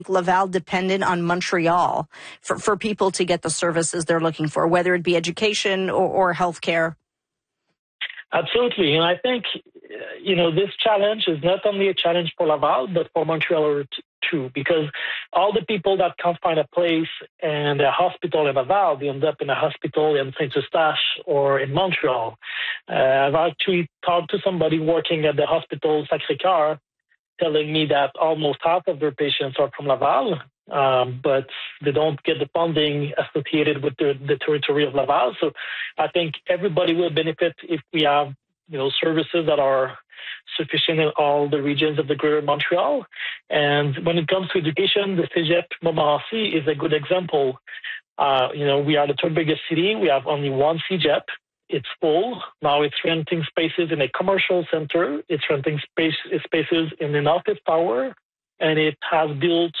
Laval dependent on Montreal for people to get the services they're looking for, whether it be education or healthcare? Absolutely. And I think, this challenge is not only a challenge for Laval, but for Montreal too, because all the people that can't find a place and a hospital in Laval, they end up in a hospital in Saint-Eustache or in Montreal. I've actually talked to somebody working at the hospital Sacré-Cœur telling me that almost half of their patients are from Laval, but they don't get the funding associated with the territory of Laval. So I think everybody will benefit if we have, services that are sufficient in all the regions of the Greater Montreal. And when it comes to education, the Cégep Montmorency is a good example. We are the third biggest city. We have only one Cégep. It's full. Now it's renting spaces in a commercial center. It's renting spaces in an office tower. And it has built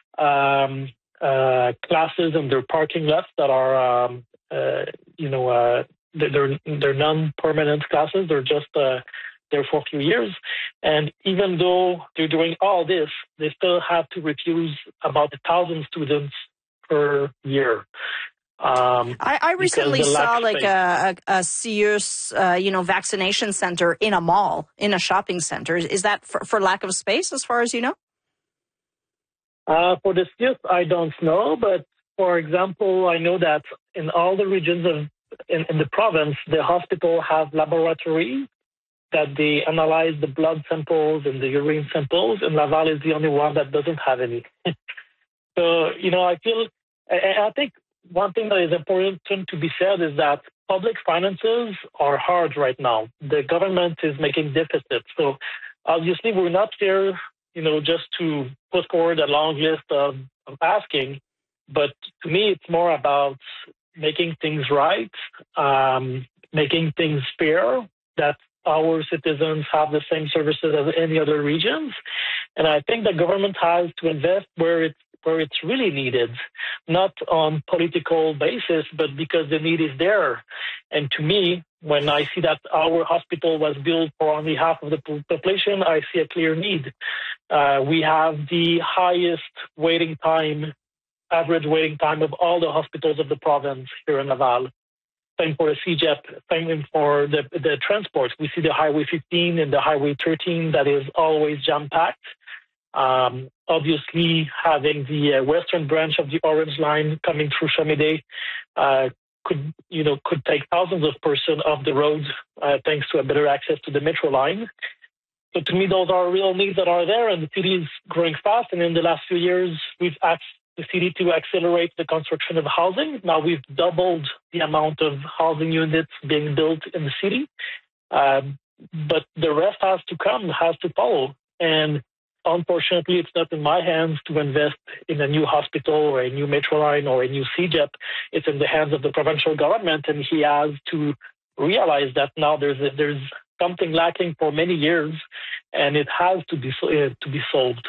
classes in their parking lots that are, they're non-permanent classes. They're just there for a few years. And even though they're doing all this, they still have to refuse about 1,000 students per year. I recently saw like a CIUS, vaccination center in a mall, in a shopping center. Is that for lack of space, as far as you know? For the CIUS, I don't know. But for example, I know that in all the regions in the province, the hospital have laboratories that they analyze the blood samples and the urine samples, and Laval is the only one that doesn't have any. So, I think one thing that is important to be said is that public finances are hard right now. The government is making deficits. So obviously we're not here, just to put forward a long list of asking, but to me it's more about making things right, making things fair, that our citizens have the same services as any other regions. And I think the government has to invest where it's really needed, not on political basis, but because the need is there. And to me, when I see that our hospital was built for only half of the population, I see a clear need. We have the highest average waiting time of all the hospitals of the province here in Laval. Same for the CEGEP, same for the transport. We see the Highway 15 and the Highway 13 that is always jam-packed. Obviously, having the western branch of the Orange Line coming through Chamédé could take thousands of persons off the road thanks to a better access to the metro line. So to me, those are real needs that are there, and the city is growing fast. And in the last few years, we've asked the city to accelerate the construction of housing. Now we've doubled the amount of housing units being built in the city, but the rest has to follow. And unfortunately, it's not in my hands to invest in a new hospital or a new metro line or a new CEGEP. It's in the hands of the provincial government, and he has to realize that now there's something lacking for many years, and it has to be solved.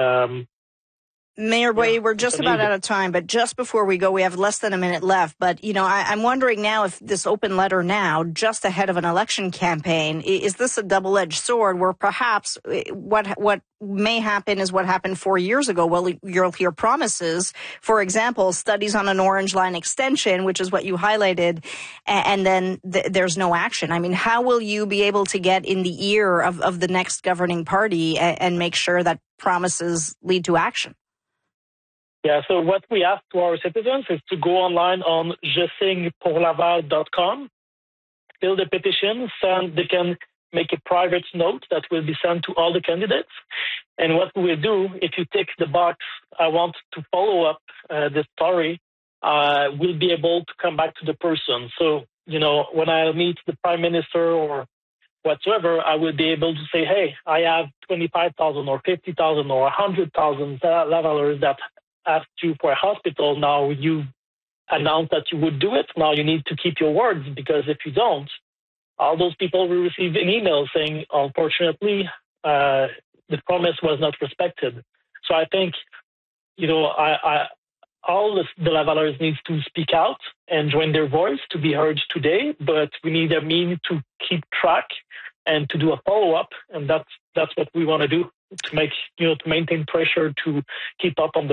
Mayor Boyer, we're just about out of time, but just before we go, we have less than a minute left. But, I'm wondering now if this open letter now, just ahead of an election campaign, is this a double-edged sword where perhaps what may happen is what happened 4 years ago? Well, you'll hear promises, for example, studies on an Orange Line extension, which is what you highlighted, and then there's no action. I mean, how will you be able to get in the ear of the next governing party and make sure that promises lead to action? Yeah, so what we ask to our citizens is to go online on jesingpourlaval.com, fill the petition, they can make a private note that will be sent to all the candidates. And what we will do, if you tick the box, I want to follow up this story, we'll be able to come back to the person. So, when I meet the Prime Minister or whatsoever, I will be able to say, hey, I have 25,000 or 50,000 or 100,000 Lavalers that asked you for a hospital. Now you announced that you would do it. Now you need to keep your words, because if you don't, all those people will receive an email saying, unfortunately, the promise was not respected. So I think, all the Lavalers need to speak out and join their voice to be heard today, but we need a means to keep track and to do a follow-up, and that's what we want to do to make, to maintain pressure to keep up on the